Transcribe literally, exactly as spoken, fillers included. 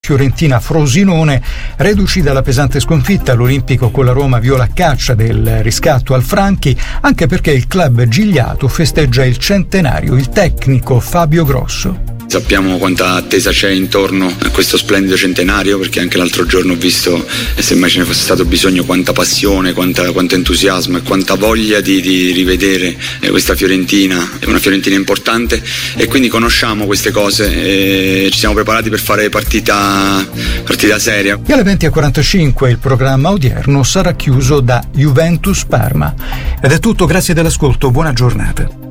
Fiorentina-Frosinone, reduci dalla pesante sconfitta all'Olimpico con la Roma viola caccia del riscatto al Franchi, anche perché il club gigliato festeggia il centenario. Il tecnico Fabio Grosso: sappiamo quanta attesa c'è intorno a questo splendido centenario, perché anche l'altro giorno ho visto, e se mai ce ne fosse stato bisogno, quanta passione, quanta, quanto entusiasmo e quanta voglia di, di rivedere questa Fiorentina. È una Fiorentina importante e quindi conosciamo queste cose e ci siamo preparati per fare partita, partita seria. E alle venti e quarantacinque il programma odierno sarà chiuso da Juventus Parma. Ed è tutto, grazie dell'ascolto, buona giornata.